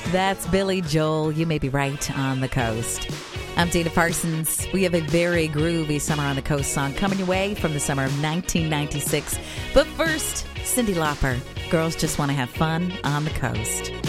That's Billy Joel. You may be right on the coast. I'm Dana Parsons. We have a very groovy Summer on the Coast song coming your way from the summer of 1996. But first, Cyndi Lauper. Girls just want to have fun on the coast.